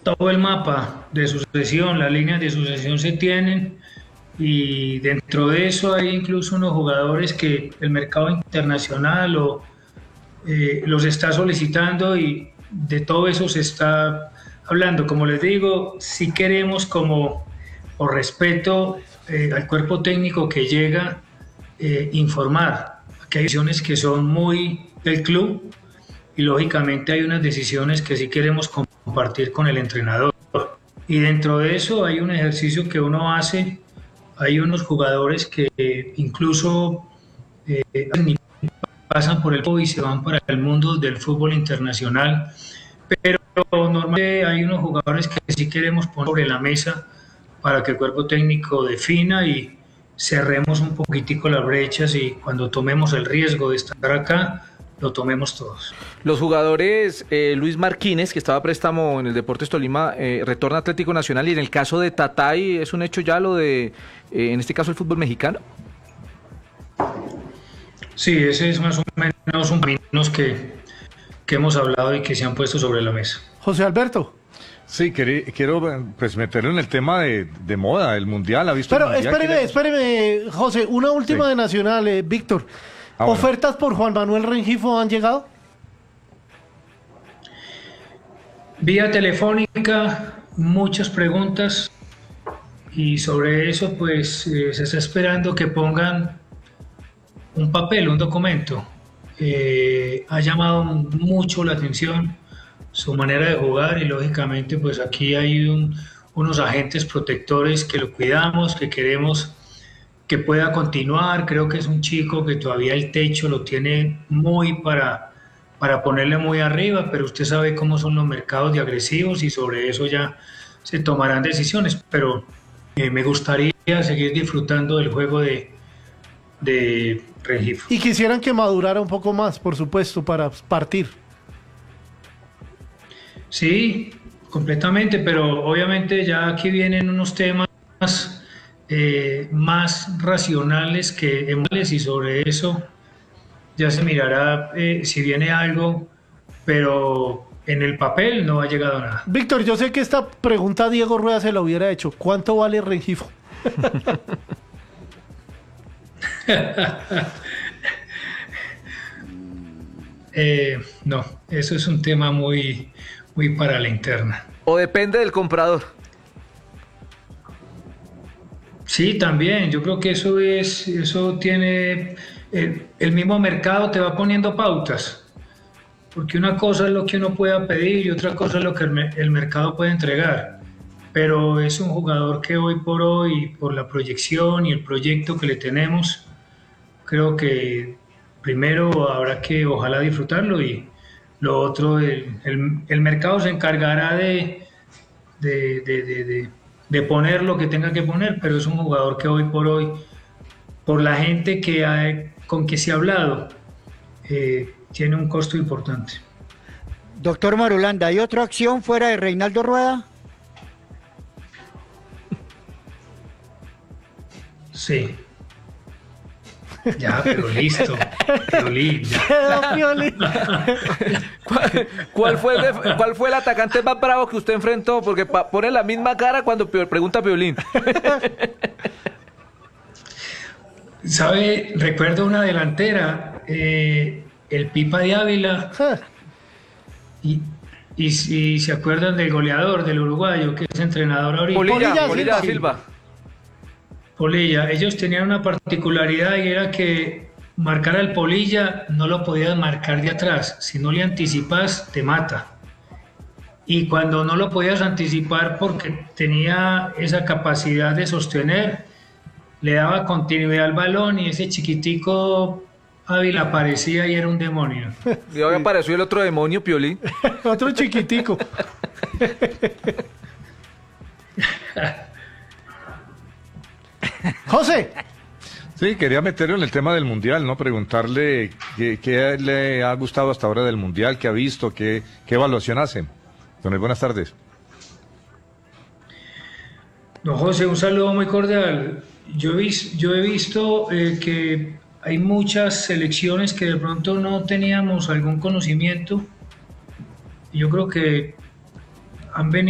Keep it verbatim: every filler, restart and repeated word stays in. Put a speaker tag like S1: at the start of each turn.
S1: todo el mapa de sucesión, las líneas de sucesión se tienen y dentro de eso hay incluso unos jugadores que el mercado internacional o, eh, los está solicitando y de todo eso se está hablando. Como les digo, si queremos como por respeto eh, al cuerpo técnico que llega, eh, informar que hay decisiones que son muy del club y lógicamente hay unas decisiones que sí queremos compartir con el entrenador. Y dentro de eso hay un ejercicio que uno hace, hay unos jugadores que eh, incluso eh, pasan por el y se van para el mundo del fútbol internacional, pero normalmente hay unos jugadores que sí queremos poner sobre la mesa para que el cuerpo técnico defina y cerremos un poquitico las brechas y cuando tomemos el riesgo de estar acá, lo tomemos todos.
S2: Los jugadores, eh, Luis Marquínez, que estaba a préstamo en el Deportes Tolima, eh, retorna a Atlético Nacional, y en el caso de Tatay, ¿es un hecho ya lo de, eh, en este caso, el fútbol mexicano?
S1: Sí, ese es más o menos un caminos que, que hemos hablado y que se han puesto sobre la mesa.
S3: José Alberto.
S4: Sí, querí- quiero pues meterlo en el tema de, de moda, el mundial, ¿ha visto el
S3: Pero
S4: mundial?
S3: espéreme,
S4: ¿Quiere-
S3: espéreme, José, una última
S4: Sí.
S3: de Nacional, eh, Víctor.
S4: Ah, bueno.
S3: ¿Ofertas por Juan Manuel Rengifo han llegado?
S1: Vía telefónica, muchas preguntas y sobre eso pues eh, se está esperando que pongan un papel, un documento. Eh, ha llamado mucho la atención su manera de jugar y lógicamente pues aquí hay un- unos agentes protectores que lo cuidamos, que queremos que pueda continuar. Creo que es un chico que todavía el techo lo tiene muy para, para ponerle muy arriba, pero usted sabe cómo son los mercados de agresivos y sobre eso ya se tomarán decisiones, pero eh, me gustaría seguir disfrutando del juego de, de Rengifo.
S3: Y quisieran que madurara un poco más, por supuesto, para partir.
S1: Sí, completamente, pero obviamente ya aquí vienen unos temas eh, más racionales que emocionales y sobre eso ya se mirará eh, si viene algo, pero en el papel no ha llegado nada.
S3: Víctor, yo sé que esta pregunta Diego Rueda se la hubiera hecho. ¿Cuánto vale Rengifo?
S1: Eh, no, eso es un tema muy, muy para la interna.
S2: ¿O depende del comprador?
S1: Sí, también, yo creo que eso es, eso tiene, el, el mismo mercado te va poniendo pautas, porque una cosa es lo que uno pueda pedir y otra cosa es lo que el, me- el mercado puede entregar, pero es un jugador que hoy por hoy, por la proyección y el proyecto que le tenemos, creo que primero habrá que ojalá disfrutarlo y lo otro, el, el- el mercado se encargará de, de, de, de, de- de poner lo que tenga que poner, pero es un jugador que hoy por hoy, por la gente que ha- con que se ha hablado, eh, tiene un costo importante.
S5: Doctor Marulanda, ¿hay otra opción fuera de Reinaldo Rueda?
S1: Sí. Ya, pero listo. Piolín, ya.
S3: Quedó Pioli.
S2: ¿Cuál, cuál fue el, def- cuál fue el atacante más bravo que usted enfrentó? Porque pa- pone la misma cara cuando Pio- pregunta Piolín.
S1: ¿Sabe? Recuerdo una delantera, eh, el Pipa de Ávila, y, y si se acuerdan del goleador, del uruguayo, que es entrenador ahorita.
S2: Polilla,
S3: Polilla
S2: Polilla
S3: Silva.
S2: Silva.
S1: Polilla, ellos tenían una particularidad y era que marcar al Polilla no lo podías marcar de atrás, si no le anticipas te mata. Y cuando no lo podías anticipar porque tenía esa capacidad de sostener, le daba continuidad al balón y ese chiquitico Ávila aparecía y era un demonio.
S2: Y ahora apareció el otro demonio, Piolín.
S3: Otro chiquitico. José,
S4: Sí, quería meterlo en el tema del mundial, ¿no? Preguntarle qué, qué le ha gustado hasta ahora del mundial, qué ha visto, qué, qué evaluación hace. Don, buenas tardes.
S1: Don José, un saludo muy cordial. Yo he, vis- yo he visto eh, que hay muchas selecciones que de pronto no teníamos algún conocimiento. Y yo creo que han venido